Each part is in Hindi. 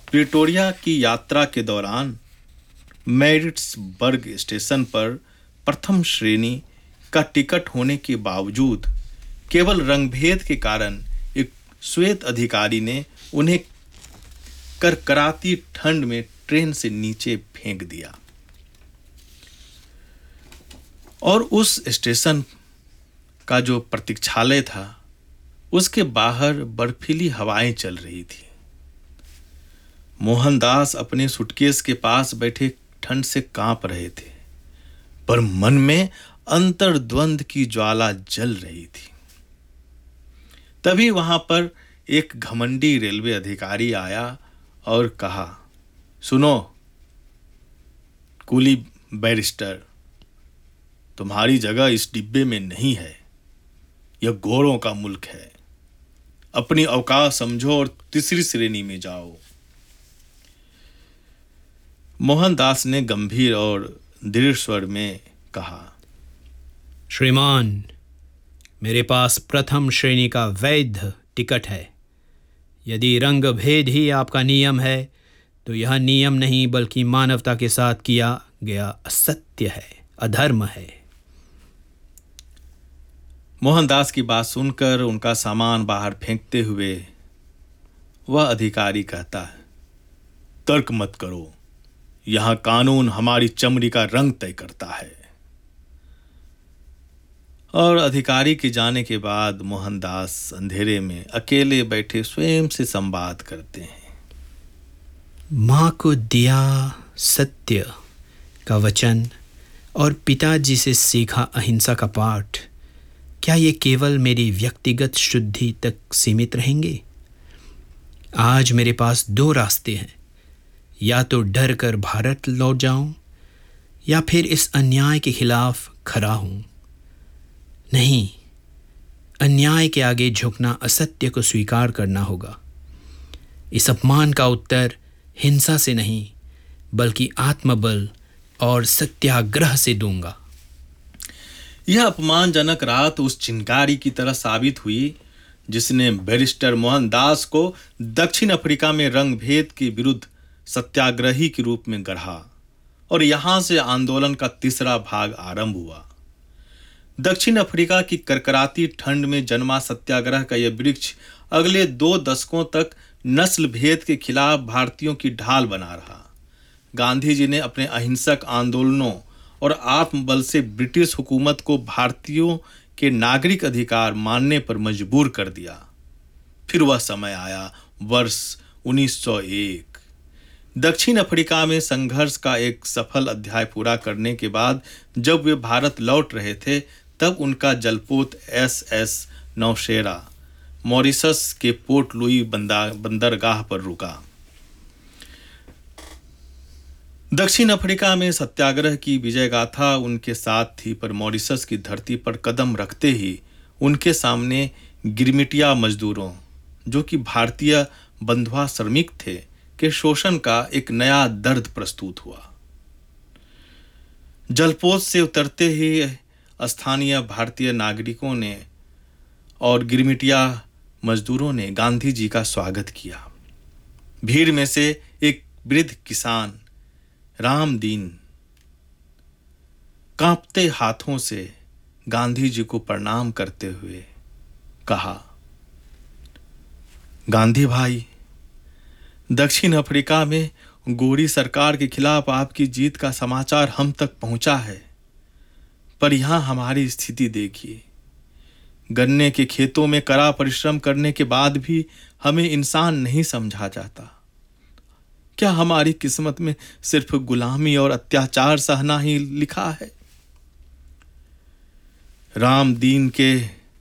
प्रिटोरिया की यात्रा के दौरान मैरिट्सबर्ग स्टेशन पर प्रथम श्रेणी का टिकट होने के बावजूद केवल रंगभेद के कारण एक श्वेत अधिकारी ने उन्हें करकराती ठंड में ट्रेन से नीचे फेंक दिया और उस स्टेशन का जो प्रतीक्षालय था उसके बाहर बर्फीली हवाएं चल रही थी। मोहनदास अपने सूटकेस के पास बैठे ठंड से कांप रहे थे, पर मन में अंतर्द्वंद की ज्वाला जल रही थी। तभी वहां पर एक घमंडी रेलवे अधिकारी आया और कहा, सुनो कूली बैरिस्टर, तुम्हारी जगह इस डिब्बे में नहीं है। यह गोरों का मुल्क है। अपनी औकात समझो और तीसरी श्रेणी में जाओ। मोहनदास ने गंभीर और दृढ़ स्वर में कहा, श्रीमान, मेरे पास प्रथम श्रेणी का वैध टिकट है। यदि रंग भेद ही आपका नियम है तो यह नियम नहीं बल्कि मानवता के साथ किया गया असत्य है, अधर्म है। मोहनदास की बात सुनकर उनका सामान बाहर फेंकते हुए वह अधिकारी कहता है, तर्क मत करो, यहां कानून हमारी चमड़ी का रंग तय करता है। और अधिकारी के जाने के बाद मोहनदास अंधेरे में अकेले बैठे स्वयं से संवाद करते हैं। माँ को दिया सत्य का वचन और पिताजी से सीखा अहिंसा का पाठ, क्या ये केवल मेरी व्यक्तिगत शुद्धि तक सीमित रहेंगे? आज मेरे पास दो रास्ते हैं, या तो डर कर भारत लौट जाऊं या फिर इस अन्याय के खिलाफ खड़ा हूं। नहीं, अन्याय के आगे झुकना असत्य को स्वीकार करना होगा। इस अपमान का उत्तर हिंसा से नहीं बल्कि आत्मबल और सत्याग्रह से दूंगा। यह अपमानजनक रात उस चिंगारी की तरह साबित हुई जिसने बैरिस्टर मोहनदास को दक्षिण अफ्रीका में रंगभेद के विरुद्ध सत्याग्रही के रूप में गढ़ा और यहां से आंदोलन का तीसरा भाग आरंभ हुआ। दक्षिण अफ्रीका की करकराती ठंड में जन्मा सत्याग्रह का यह वृक्ष अगले 2 दशकों तक नस्ल भेद के खिलाफ भारतीयों की ढाल बना रहा। गांधी जी ने अपने अहिंसक आंदोलनों और आत्मबल से ब्रिटिश हुकूमत को भारतीयों के नागरिक अधिकार मानने पर मजबूर कर दिया। फिर वह समय आया, वर्ष 1901। दक्षिण अफ्रीका में संघर्ष का एक सफल अध्याय पूरा करने के बाद जब वे भारत लौट रहे थे, तब उनका जलपोत SS नौशेरा मॉरिशस के पोर्ट लुई बंदरगाह पर रुका। दक्षिण अफ्रीका में सत्याग्रह की विजय गाथा उनके साथ थी, पर मॉरिशस की धरती पर कदम रखते ही उनके सामने गिरमिटिया मजदूरों, जो कि भारतीय बंधुआ श्रमिक थे, के शोषण का एक नया दर्द प्रस्तुत हुआ। जलपोत से उतरते ही स्थानीय भारतीय नागरिकों ने और गिरमिटिया मजदूरों ने गांधी जी का स्वागत किया। भीड़ में से एक वृद्ध किसान रामदीन कांपते हाथों से गांधी जी को प्रणाम करते हुए कहा, गांधी भाई, दक्षिण अफ्रीका में गोरी सरकार के खिलाफ आपकी जीत का समाचार हम तक पहुंचा है, पर यहां हमारी स्थिति देखिए। गन्ने के खेतों में कड़ा परिश्रम करने के बाद भी हमें इंसान नहीं समझा जाता। क्या हमारी किस्मत में सिर्फ गुलामी और अत्याचार सहना ही लिखा है? रामदीन के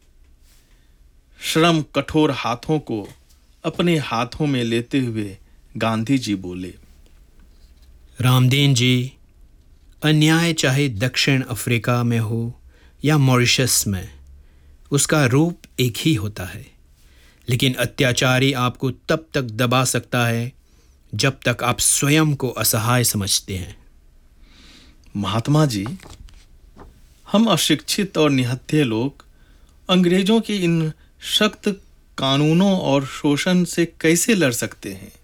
श्रम कठोर हाथों को अपने हाथों में लेते हुए गांधी जी बोले, रामदीन जी, अन्याय चाहे दक्षिण अफ्रीका में हो या मॉरिशस में, उसका रूप एक ही होता है, लेकिन अत्याचारी आपको तब तक दबा सकता है जब तक आप स्वयं को असहाय समझते हैं। महात्मा जी, हम अशिक्षित और निहत्थे लोग अंग्रेजों के इन सख्त कानूनों और शोषण से कैसे लड़ सकते हैं?